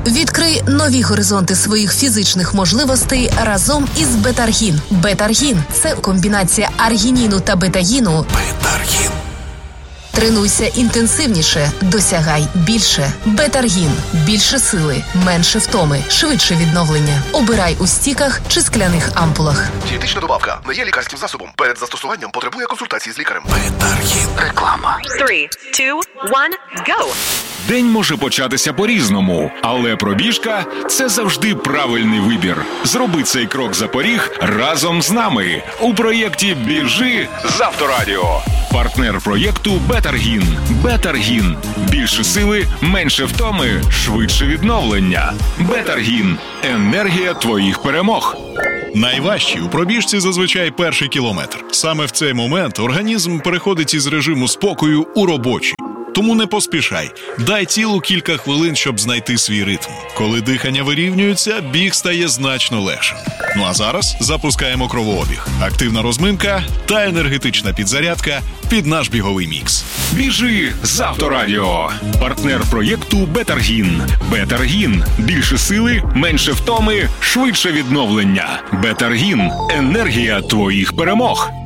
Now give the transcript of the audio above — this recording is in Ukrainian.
Відкрий нові горизонти своїх фізичних можливостей разом із Бетаргін. Бетаргін – це комбінація аргініну та бетагіну. Бетаргін. Тренуйся інтенсивніше, досягай більше. Бетаргін. Більше сили, менше втоми, швидше відновлення. Обирай у стіках чи скляних ампулах. Дієтична добавка не є лікарським засобом. Перед застосуванням потребує консультації з лікарем. Бетаргін. Реклама. 3, 2, 1, go! День може початися по-різному, але пробіжка – це завжди правильний вибір. Зроби цей крок за поріг разом з нами у проєкті «Біжи» з Авторадіо. Партнер проєкту «Бетаргін». Бетаргін. Більше сили, менше втоми, швидше відновлення. Бетаргін. Енергія твоїх перемог. Найважчі у пробіжці зазвичай перший кілометр. Саме в цей момент організм переходить із режиму спокою у робочий. Тому не поспішай. Дай тілу кілька хвилин, щоб знайти свій ритм. Коли дихання вирівнюється, біг стає значно легшим. Ну а зараз запускаємо кровообіг. Активна розминка та енергетична підзарядка під наш біговий мікс. «Біжи» з Авторадіо. Партнер проєкту «Бетаргін». Бетаргін. Більше сили, менше втоми, швидше відновлення. Бетаргін. Енергія твоїх перемог.